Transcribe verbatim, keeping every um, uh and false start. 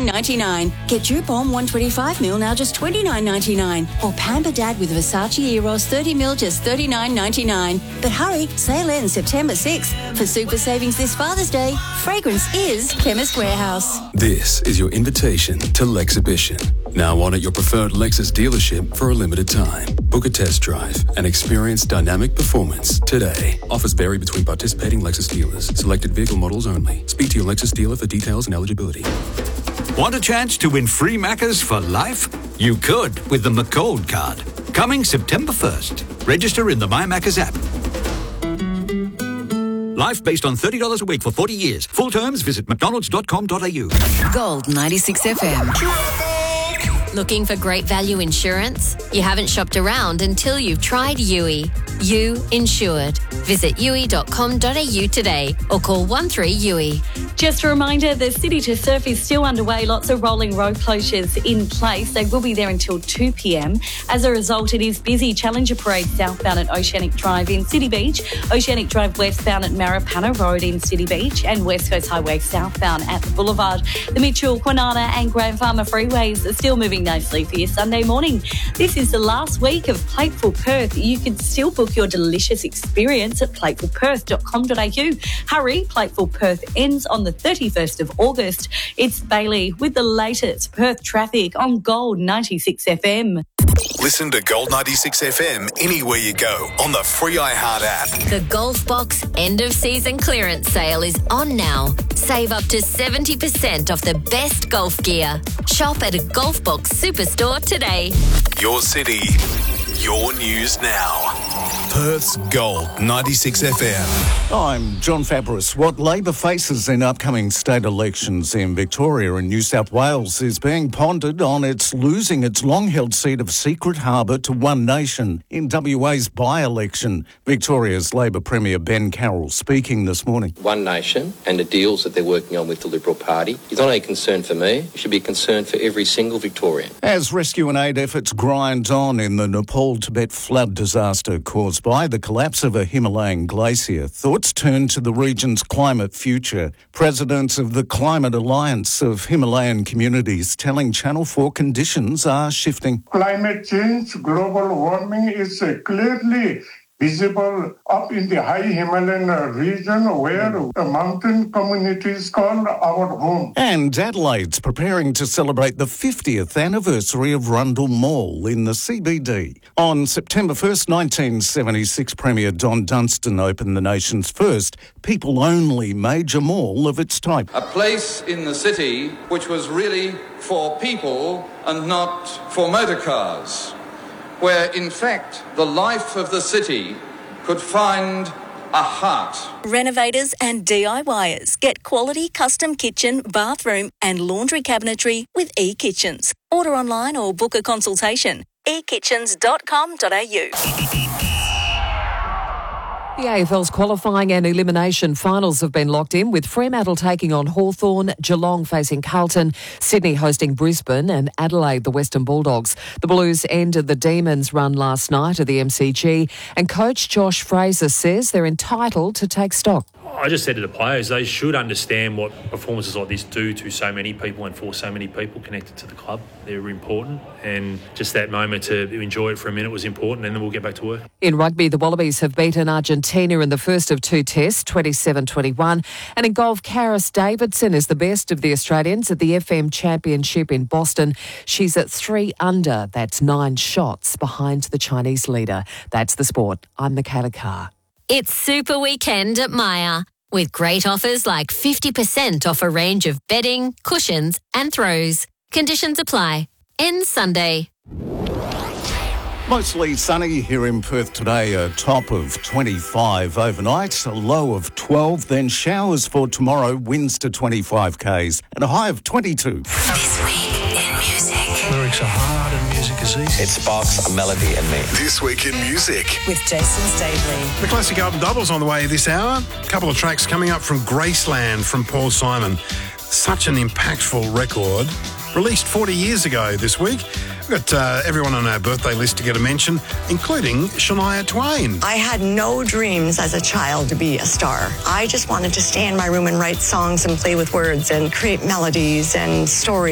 thirty-nine ninety-nine. Get Jupon one twenty-five mil now just twenty-nine ninety-nine. Or Pamper Dad with Versace Eros thirty mil just thirty-nine ninety-nine. But hurry, sale ends September sixth. For super savings this Father's Day, fragrance is Chemist Warehouse. This is your invitation to Lexhibition. Now on at your preferred Lexus dealership for a limited time. Book a test drive and experience dynamic performance today. Offers vary between participating Lexus dealers. Selected vehicle models only. Speak to your Lexus dealer for details and eligibility. Want a chance to win free Maccas for life? You could with the McCold card. Coming September first. Register in the My Maccas app. Life based on thirty dollars a week for forty years. Full terms, visit mcdonalds dot com dot a u. Gold ninety-six F M. Looking for great value insurance? You haven't shopped around until you've tried U I. You Insured. Visit u i dot com dot a u today or call one three U I. Just a reminder, the City to Surf is still underway. Lots of rolling road closures in place. They will be there until two p.m. As a result, it is busy. Challenger Parade southbound at Oceanic Drive in City Beach, Oceanic Drive westbound at Maripana Road in City Beach, and West Coast Highway southbound at the Boulevard. The Mitchell, Kwinana and Grand Farmer freeways are still moving nicely for your Sunday morning. This is the last week of Plateful Perth. You can still book your delicious experience at plateful perth dot com dot a u. Hurry, Plateful Perth ends on the thirty-first of August. It's Bailey with the latest Perth traffic on Gold ninety-six F M. Listen to Gold ninety-six F M anywhere you go on the free iHeart app. The Golf Box end of season clearance sale is on now. Save up to seventy percent off the best golf gear. Shop at a Golf Box Superstore today. Your city, your news now. Perth's Gold ninety-six F M. I'm John Fabris. What Labor faces in upcoming state elections in Victoria and New South Wales is being pondered on its losing its long-held seat of Secret Harbour to One Nation in W A's by-election. Victoria's Labor Premier Ben Carroll speaking this morning. One Nation and the deals that they're working on with the Liberal Party is not only a concern for me, it should be a concern for every single Victorian. As rescue and aid efforts grind on in the Nepal-Tibet flood disaster caused by the collapse of a Himalayan glacier, thoughts turn to the region's climate future. Presidents of the Climate Alliance of Himalayan Communities telling Channel four conditions are shifting. Climate change, global warming is uh, clearly visible up in the high Himalayan region where the mountain communities call our home. And Adelaide's preparing to celebrate the fiftieth anniversary of Rundle Mall in the C B D. On September first, nineteen seventy-six, Premier Don Dunstan opened the nation's first people-only major mall of its type. A place in the city which was really for people and not for motor cars, where, in fact, the life of the city could find a heart. Renovators and DIYers get quality custom kitchen, bathroom and laundry cabinetry with eKitchens. Order online or book a consultation. e kitchens dot com dot a u. The A F L's qualifying and elimination finals have been locked in, with Fremantle taking on Hawthorn, Geelong facing Carlton, Sydney hosting Brisbane and Adelaide the Western Bulldogs. The Blues ended the Demons' run last night at the M C G, and coach Josh Fraser says they're entitled to take stock. I just said to the players, they should understand what performances like this do to so many people and for so many people connected to the club. They're important, and just that moment to enjoy it for a minute was important, and then we'll get back to work. In rugby, the Wallabies have beaten Argentina in the first of two tests, twenty-seven twenty-one. And in golf, Karis Davidson is the best of the Australians at the F M Championship in Boston. She's at three under. That's nine shots behind the Chinese leader. That's the sport. I'm Michaela Carr. It's Super Weekend at Myer, with great offers like fifty percent off a range of bedding, cushions and throws. Conditions apply. Ends Sunday. Mostly sunny here in Perth today, a top of twenty-five overnight, a low of twelve, then showers for tomorrow, winds to twenty-five kays, and a high of twenty-two. This week in music. Lyrics are hard and music is easy. It sparks a melody in me. This week in music. With Jason Staveley. The classic album doubles on the way this hour. A couple of tracks coming up from Graceland from Paul Simon. Such an impactful record. Released forty years ago this week. We've got uh, everyone on our birthday list to get a mention, including Shania Twain. I had no dreams as a child to be a star. I just wanted to stay in my room and write songs and play with words and create melodies and stories.